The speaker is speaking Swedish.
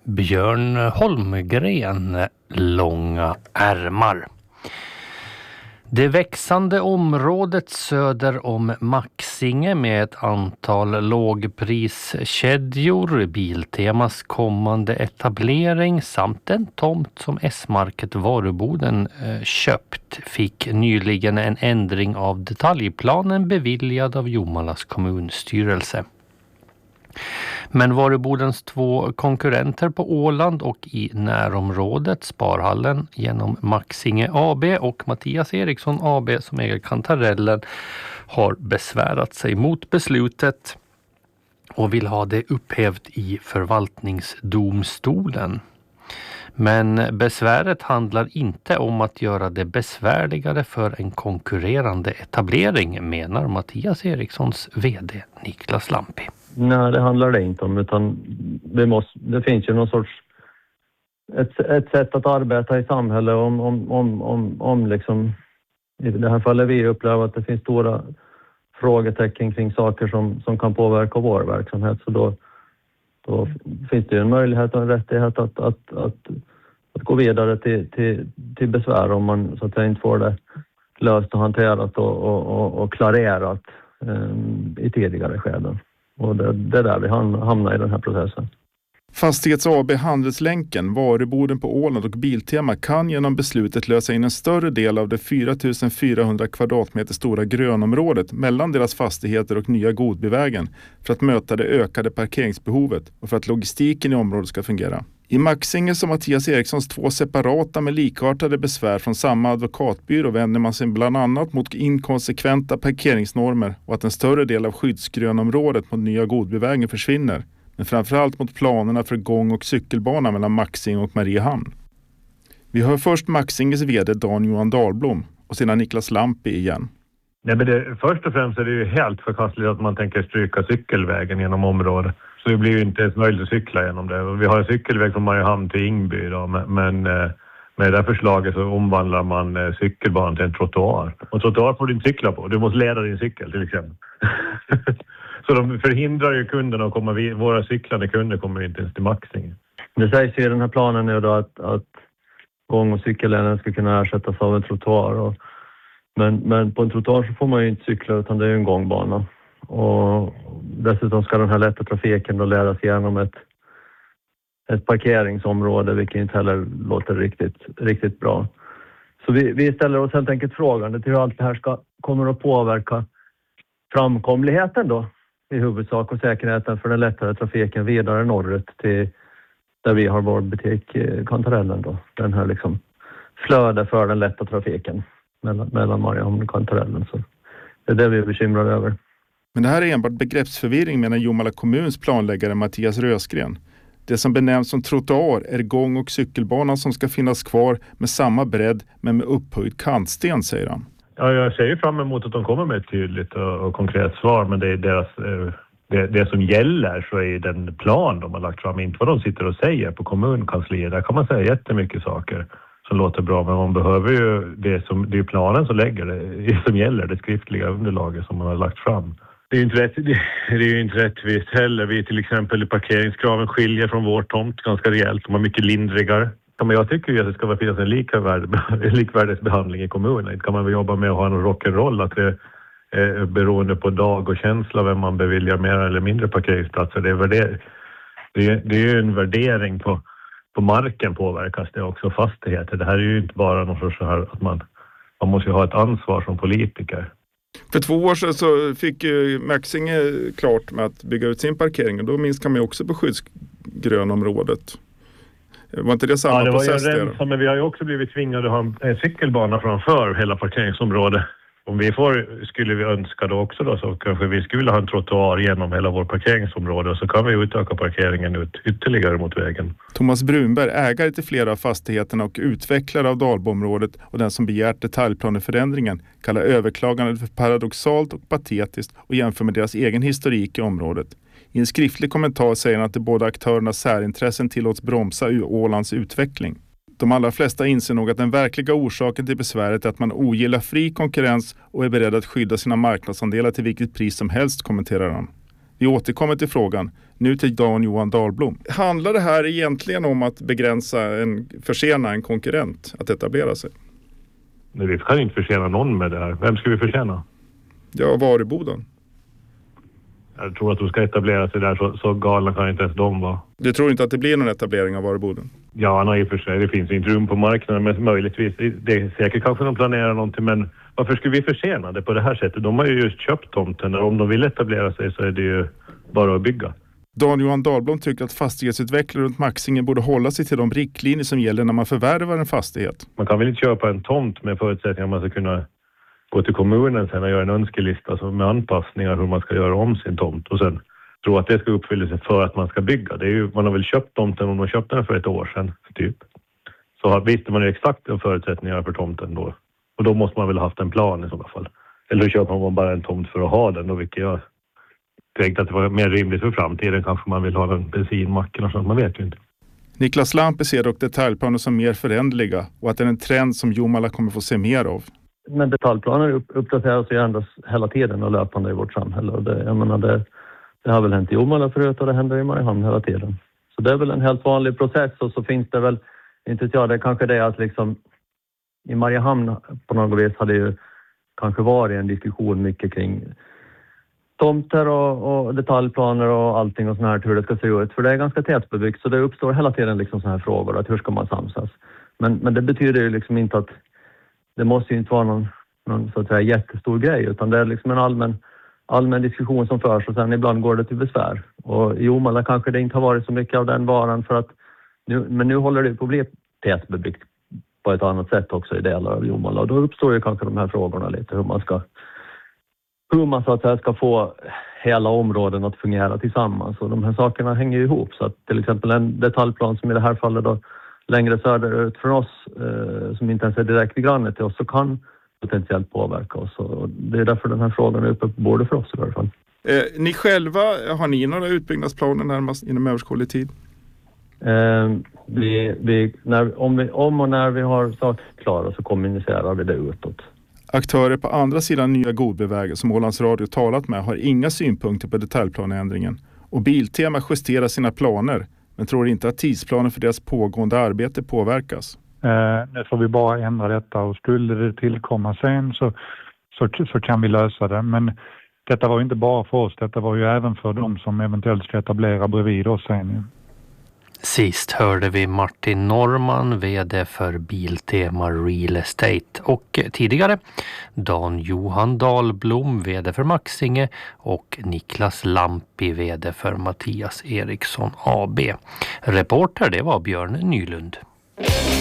Björn Holmgren, långa ärmar. Det växande området söder om Maxinge med ett antal lågpriskedjor, Biltemas kommande etablering samt en tomt som S-market Varuboden köpt fick nyligen en ändring av detaljplanen beviljad av Jomalas kommunstyrelse. Men Varubodens 2 konkurrenter på Åland och i närområdet, Sparhallen genom Maxinge AB och Mattias Eriksson AB som äger Kantarellen, har besvärat sig mot beslutet och vill ha det upphävt i förvaltningsdomstolen. Men besväret handlar inte om att göra det besvärligare för en konkurrerande etablering, menar Mattias Erikssons vd Niklas Lampi. Nej, det handlar det inte om, utan det finns ju någon sorts ett sätt att arbeta i samhället om liksom, i det här fallet vi upplever att det finns stora frågetecken kring saker som kan påverka vår verksamhet, så då finns det ju en möjlighet och en rättighet att gå vidare till besvär om man så att säga inte får det löst och hanterat och klarerat i tidigare skeden. Och det är där vi hamnar i den här processen. Fastighets AB Handelslänken, Varuboden på Åland och Biltema kan genom beslutet lösa in en större del av det 4400 kvadratmeter stora grönområdet mellan deras fastigheter och nya Godbyvägen för att möta det ökade parkeringsbehovet och för att logistiken i området ska fungera. I Maxinge som Mattias Erikssons 2 separata med likartade besvär från samma advokatbyrå vänder man sig bland annat mot inkonsekventa parkeringsnormer och att en större del av skyddsgrönområdet mot nya Godbyvägen försvinner. Men framförallt mot planerna för gång- och cykelbana mellan Maxinge och Mariehamn. Vi hör först Maxinges vd Dan Johan Dahlblom och sedan Niklas Lampi igen. Nej, men först och främst är det ju helt förkastligt att man tänker stryka cykelvägen genom området. Så det blir ju inte ens möjligt att cykla genom det. Vi har en cykelväg från Mariehamn till Ingby då, men med det här förslaget så omvandlar man cykelbanan till en trottoar. Och trottoar får du inte cykla på, du måste leda din cykel till exempel. Så de förhindrar ju kunderna att komma vid. Våra cyklande kunder kommer inte ens till Maxinge. Det sägs ju i den här planen nu då att gång- och cykelleden ska kunna ersättas av en trottoar. Men på en trottoar så får man ju inte cykla, utan det är ju en gångbana. Och dessutom ska den här lätta trafiken då ledas igenom ett parkeringsområde, vilket inte heller låter riktigt bra. Så vi ställer oss helt enkelt frågan till hur allt det här kommer att påverka framkomligheten då i huvudsak och säkerheten för den lättare trafiken vidare norrut till där vi har vår butik Kantarellen då. Den här liksom flöde för den lätta trafiken mellan Mariehamn och Kantarellen. Så det är det vi är bekymrade över. Men det här är enbart begreppsförvirring, menar Jomala kommuns planläggare Mattias Rösgren. Det som benämns som trottoar är gång- och cykelbanan som ska finnas kvar med samma bredd men med upphöjd kantsten, säger han. Ja, jag ser ju fram emot att de kommer med ett tydligt och konkret svar, men det är det som gäller, så är den plan de har lagt fram, inte vad de sitter och säger på kommunkansliet. Där kan man säga jättemycket saker som låter bra, men man behöver ju det är planen som lägger det som gäller, det skriftliga underlaget som man har lagt fram. Det är ju inte rättvist heller. Vi till exempel i parkeringskraven skiljer från vår tomt ganska rejält. De är mycket lindrigare. Men jag tycker ju att det ska finnas en likvärdighetsbehandling i kommunen. Inte kan man väl jobba med att ha en rock'n'roll, att det är beroende på dag och känsla vem man beviljar mer eller mindre parkeringsplatser. Det är ju en värdering på marken påverkas det också, fastigheter. Det här är ju inte bara någon sorts så här att man måste ju ha ett ansvar som politiker. För 2 år sedan så fick Maxinge klart med att bygga ut sin parkering och då minskar man ju också på skyddsgrönområdet. Var inte det samma process där? Ja, men vi har ju också blivit tvingade att ha en cykelbana framför hela parkeringsområdet. Om skulle vi önska då också då, så kanske vi skulle ha en trottoar genom hela vår parkeringsområde och så kan vi utöka parkeringen ut ytterligare mot vägen. Thomas Brunberg, ägare till flera av fastigheterna och utvecklare av Dalboområdet och den som begärt detaljplaneförändringen, kallar överklagandet för paradoxalt och patetiskt och jämför med deras egen historik i området. I en skriftlig kommentar säger han att de båda aktörernas särintressen tillåts bromsa Ålands utveckling. De allra flesta inser nog att den verkliga orsaken till besväret är att man ogillar fri konkurrens och är beredd att skydda sina marknadsandelar till vilket pris som helst, kommenterar han. Vi återkommer till frågan. Nu till Dan-Johan Dahlblom. Handlar det här egentligen om att försena en konkurrent att etablera sig? Nej, vi kan inte försena någon med det här. Vem ska vi försena? Ja, Varuboden. Jag tror att de ska etablera sig där, så galna kan inte ens de vara. Du tror inte att det blir någon etablering av Varuboden? Ja, i och för sig. Det finns inte rum på marknaden, men möjligtvis. Det är säkert kanske de planerar någonting, men varför skulle vi försena det på det här sättet? De har ju just köpt tomten, och om de vill etablera sig så är det ju bara att bygga. Dan-Johan Dahlblom tycker att fastighetsutvecklare runt Maxinge borde hålla sig till de riktlinjer som gäller när man förvärvar en fastighet. Man kan väl inte köpa en tomt med förutsättningar att man ska kunna gå till kommunen sen och göra en önskelista med anpassningar hur man ska göra om sin tomt och sen tro att det ska uppfylla sig för att man ska bygga. Det är ju, man har väl köpt tomten om man köpte den för ett år sedan typ. Så visste man ju exakt de förutsättningar för tomten då. Och då måste man väl ha haft en plan i sådana fall. Eller då köper man bara en tomt för att ha den, då, vilket jag tänkte att det var mer rimligt för framtiden. Kanske man vill ha en bensinmack och sånt, man vet ju inte. Niklas Lampe ser dock detaljplaner som mer förändliga och att det är en trend som Jomala kommer få se mer av. Men detaljplaner uppdateras och ändras hela tiden och löpande i vårt samhälle. Och det har väl hänt i Jomala förut och det händer i Mariehamn hela tiden. Så det är väl en helt vanlig process, och så finns det väl, inte vet jag, det är kanske det att liksom i Mariehamn på något vis hade ju kanske varit en diskussion mycket kring tomter och detaljplaner och allting och sånt här, hur det ska se ut. För det är ganska tätbebyggt, så det uppstår hela tiden liksom såna här frågor, att hur ska man samsas. Men det betyder ju liksom inte att det måste ju inte vara någon så att säga jättestor grej, utan det är liksom en allmän diskussion som förs, och sen ibland går det till besvär. Och i Jomala kanske det inte har varit så mycket av den varan, för att nu håller det på att bli tätbebyggt på ett annat sätt också i delar av Jomala, och då uppstår ju kanske de här frågorna lite, hur man så att säga ska få hela områden att fungera tillsammans, och de här sakerna hänger ju ihop. Så att till exempel en detaljplan som i det här fallet då längre söderut från oss, som inte ens är direkt granne till oss, så kan potentiellt påverka oss, och det är därför den här frågan är uppe på bordet för oss i alla fall. Ni själva, har ni några utbyggnadsplaner närmast inom överskådlig tid? Om och när vi har saker klara så kommunicerar vi det utåt. Aktörer på andra sidan nya Godbyvägen som Ålands Radio talat med har inga synpunkter på detaljplaneändringen, och Biltema justerar sina planer men tror inte att tidsplanen för deras pågående arbete påverkas. Nu får vi bara ändra detta, och skulle det tillkomma sen så kan vi lösa det. Men detta var ju inte bara för oss, detta var ju även för de som eventuellt ska etablera bredvid oss sen. Sist hörde vi Martin Norman, vd för Biltema Real Estate, och tidigare Dan-Johan Dahlblom, vd för Maxinge, och Niklas Lampi, vd för Mattias Eriksson AB. Reporter det var Björn Nylund.